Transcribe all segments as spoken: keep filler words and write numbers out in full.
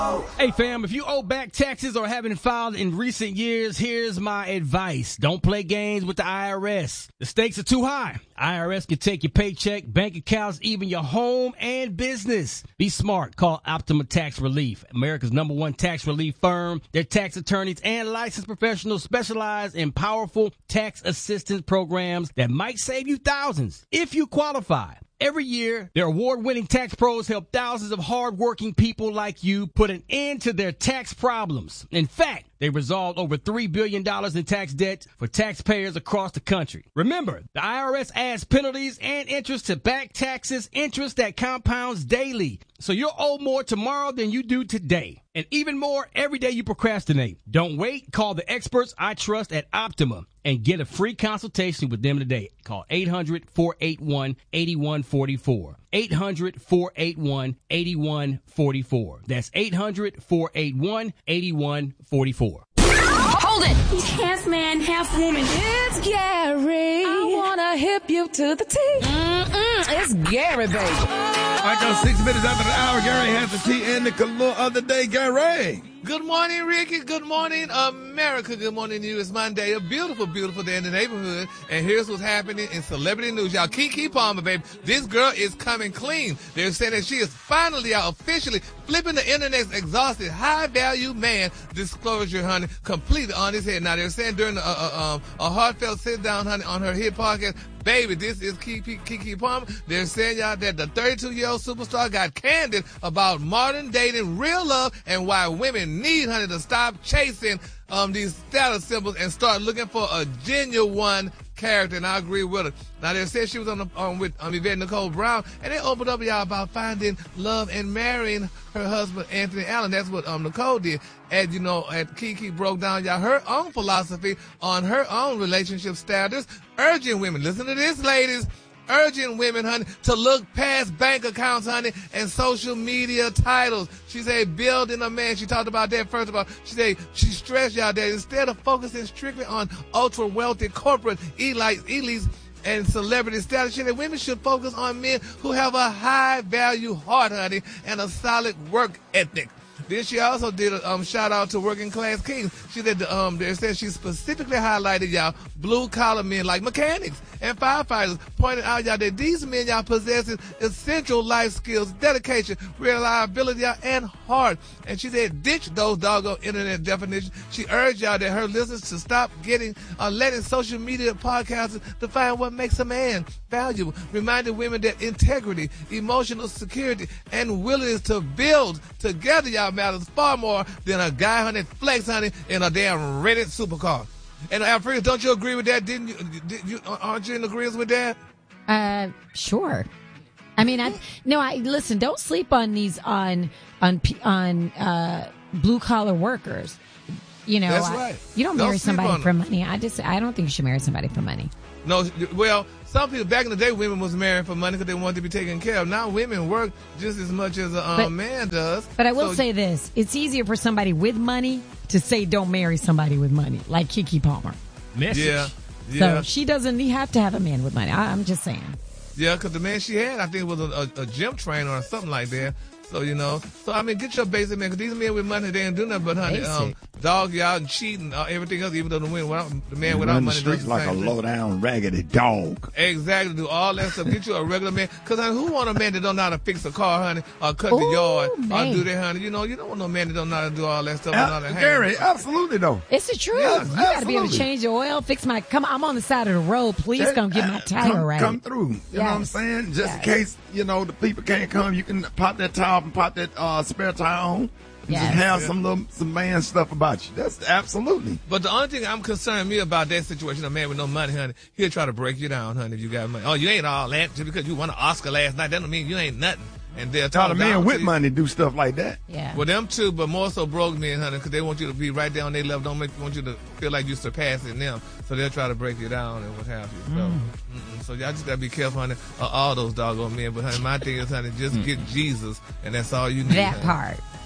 Hey fam, if you owe back taxes or haven't filed in recent years, here's my advice. Don't play games with the I R S. The stakes are too high. I R S can take your paycheck, bank accounts, even your home and business. Be smart. Call Optima Tax Relief, America's number one tax relief firm. Their tax attorneys and licensed professionals specialize in powerful tax assistance programs that might save you thousands if you qualify. Every year, their award-winning tax pros help thousands of hard-working people like you put an end to their tax problems. In fact, they resolved over three billion dollars in tax debt for taxpayers across the country. Remember, the I R S adds penalties and interest to back taxes, interest that compounds daily. So you'll owe more tomorrow than you do today. And even more every day you procrastinate. Don't wait. Call the experts I trust at Optima and get a free consultation with them today. Call eight hundred, four eight one, eight one four four. eight hundred, four eight one, eight one four four. That's eight hundred, four eight one, eight one four four. Hold it! He's half man, half woman. It's Gary. I wanna hip you to the T. Mm-mm, it's Gary, baby. All right, now six minutes after the hour, Gary has the tea and the color of the day. Gary. Good morning, Ricky. Good morning, America. Good morning to you. It's Monday, a beautiful, beautiful day in the neighborhood. And here's what's happening in celebrity news. Y'all, Keke Palmer, baby. This girl is coming clean. They're saying that she is finally out officially flipping the internet's exhausted high-value man disclosure, honey, completely on his head. Now, they're saying during a, a, um, a heartfelt sit-down, honey, on her hit podcast, baby, this is Keke, Keke Palmer. They're saying, y'all, that the thirty-two-year-old superstar got candid about modern dating, real love, and why women need, honey, to stop chasing um these status symbols and start looking for a genuine character. And I agree with her. Now, they said she was on the on with um, Yvette Nicole Brown, and they opened up, y'all, about finding love and marrying her husband, Anthony Allen. That's what um Nicole did. And, you know, and Keke broke down, y'all, her own philosophy on her own relationship standards, urging women, listen to this, ladies, urging women, honey, to look past bank accounts, honey, and social media titles. She said building a man. She talked about that first of all. She said she stressed y'all that instead of focusing strictly on ultra-wealthy corporate elites, elites and celebrity status, she said women should focus on men who have a high-value heart, honey, and a solid work ethic. Then she also did a um, shout out to working class kings. She did the, um, there said she specifically highlighted, y'all, blue collar men like mechanics and firefighters, pointing out, y'all, that these men, y'all, possessing essential life skills, dedication, reliability, y'all, and heart. And she said, ditch those doggone internet definitions. She urged y'all that her listeners to stop getting, uh, letting social media podcasters define what makes a man valuable, reminding women that integrity, emotional security, and willingness to build together, y'all, matters far more than a guy, honey, flex, honey, in a damn Reddit supercar. And Alfred, don't you agree with that? Didn't you, did you? Aren't you in agreement with that? Uh, sure. I mean, I no. I listen. Don't sleep on these on on on uh, blue collar workers. You know, that's I, right. You don't, don't marry somebody for them. money. I just I don't think you should marry somebody for money. No, well, some people back in the day, women was married for money because they wanted to be taken care of. Now women work just as much as a um, but, man does. But I will so, say this: it's easier for somebody with money to say don't marry somebody with money, like Keke Palmer. Message. Yeah, yeah. So she doesn't have to have a man with money. I, I'm just saying. Yeah, because the man she had, I think, was a, a, a gym trainer or something like that. So, you know, so, I mean, get your basic man, because these men with money, they ain't do nothing but, honey, um, dog you out and cheat and uh, everything else, even though the, win, without, the man you without run money the streets does the like a same low-down, raggedy dog. Exactly, do all that stuff. Get you a regular man. Because, honey, who want a man that don't know how to fix a car, honey, or cut Ooh, the yard, man. or do that, honey? You know, you don't want no man that don't know how to do all that stuff. Uh, and Gary, absolutely, though. It's the truth. Yes, you got to be able to absolutely. change the oil, fix my. Come, I'm on the side of the road. Please Just, come get my uh, tire come, right. Come through. You Yes. know what I'm saying? Just Yes. in case, you know, the people can't come, you can pop that tire up and pop that uh, spare tire on. And Yes. just have Yeah. some little, some man stuff about you. That's absolutely. But the only thing I'm concerned me about that situation, a man with no money, honey, he'll try to break you down, honey, if you got money. Oh, you ain't all that just because you won an Oscar last night. That don't mean you ain't nothing. And they'll A lot talk of down men to with you. money do stuff like that. Yeah. Well, them too, but more so broke men, honey, because they want you to be right down their level. Don't make want you to feel like you're surpassing them. So they'll try to break you down and what have you. So, mm-mm. so y'all just gotta be careful, honey, of all those doggone men. But honey, my thing is, honey, just get Jesus, and that's all you need. That honey. part.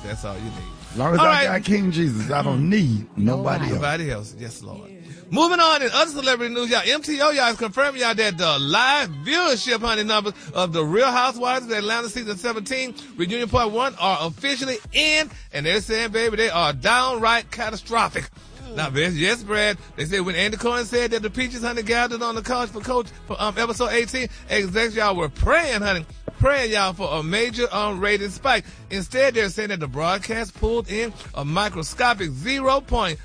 That's all you need. As long as All I right. got King Jesus, I don't need nobody else. Nobody else. Yes, Lord. Moving on in other celebrity news, y'all. M T O, y'all, is confirming y'all that the live viewership, honey, numbers of the Real Housewives of Atlanta season seventeen reunion part one are officially in, and they're saying, baby, they are downright catastrophic. Now, yes, Brad. They said when Andy Cohen said that the Peaches, honey, gathered on the couch for Coach for um, episode eighteen, execs, y'all were praying, honey, praying, y'all, for a major um, rating spike. Instead, they're saying that the broadcast pulled in a microscopic zero point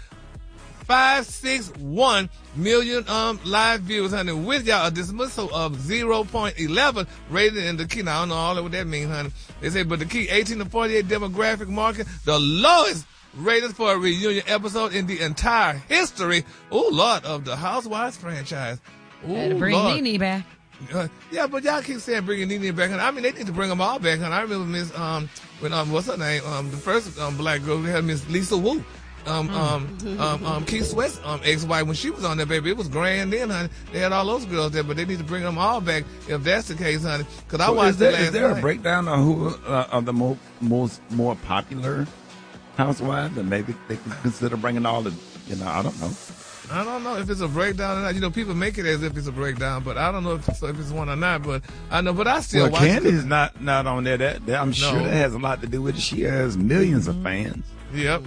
five six one million um live views, honey, with y'all a dismissal of zero point one one rated in the key. Now, I don't know all of what that means, honey. They say, but the key eighteen to forty-eight demographic market, the lowest rated for a reunion episode in the entire history, oh Lord, of the Housewives franchise. Ooh, Better bring Lord. Nene back. Uh, yeah, but y'all keep saying bringing Nene back. Honey. I mean, they need to bring them all back. Honey. I remember Miss um when um what's her name um the first um black girl, we had Miss Lisa Wu. Um, um, um, um, Keith Sweat's um, ex-wife, when she was on there, baby, it was grand then, honey. They had all those girls there, but they need to bring them all back if that's the case, honey. Because I So watched is there, it last is there night. a breakdown of who uh, are the mo- most more popular housewives, and maybe they can consider bringing all the, you know, I don't know. I don't know if it's a breakdown or not. You know, people make it as if it's a breakdown, but I don't know if it's, if it's one or not. But I know, but I still Well, watch Candy's it. not not on there. That, that I'm sure No. that has a lot to do with it. She has millions of fans. Yep.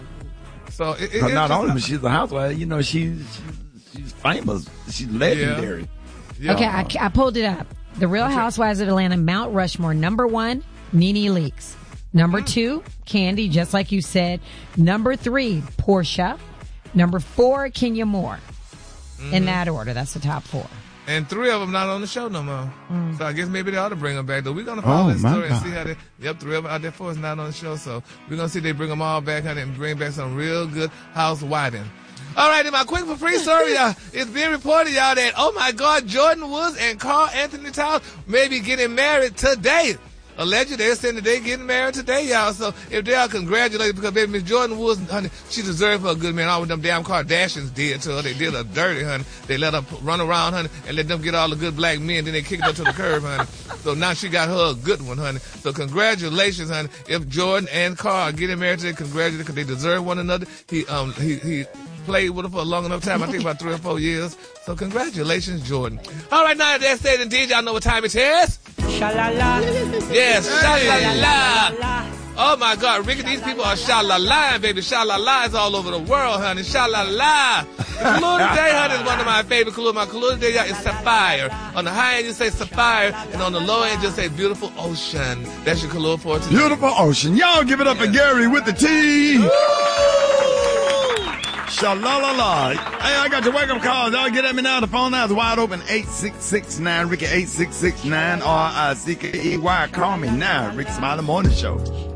So it, it, But it's not just- only is she's a housewife, you know, she's she's, she's famous. She's legendary. yeah. Okay, I, I pulled it up. The Real Housewives of Atlanta, Mount Rushmore. Number one, Nene Leakes. Number two, Candy, just like you said. Number three, Portia. Number four, Kenya Moore. In that order, that's the top four. And three of them not on the show no more. So I guess maybe they ought to bring them back. Though we're gonna follow Oh, that my story and God. see how they. Yep, three of them out there four is not on the show. So we're gonna see they bring them all back, honey, and bring back some real good housewiving. All right, in my quick for free story, y'all, it's being reported, y'all, that oh my God, Jordan Woods and Carl Anthony Towns may be getting married today. Allegedly, they're saying that they're getting married today, y'all. So if they are, congratulated, because baby Miss Jordan Woods, honey, she deserved for a good man. All of them damn Kardashians did to her. They did her dirty, honey. They let her run around, honey, and let them get all the good black men. Then they kicked her to the curb, honey. So now she got her a good one, honey. So congratulations, honey. If Jordan and Carl are getting married today, congratulations, because they deserve one another. He um he he. played with her for a long enough time, I think about three or four years. So congratulations, Jordan. All right, now that's it. Indeed, y'all know what time it is. Sha-la-la. Yes, sha-la-la. Oh, my God, Ricky, these people are sha-la-la, baby. Sha-la-la is all over the world, honey. Sha-la-la. The Kahlua today, honey, is one of my favorite Kahlua. My Kahlua today, y'all, is sapphire. On the high end, you say sapphire, and on the low end, you say beautiful ocean. That's your Kahlua for today. Beautiful ocean. Y'all give it up for Gary with the T. Sha-la-la-la. Hey, I got your wake-up calls. Y'all get at me now. The phone now is wide open. eight six six nine Ricky, eight six six nine R I C K E Y. Call me now. Ricky Smiley Morning Show.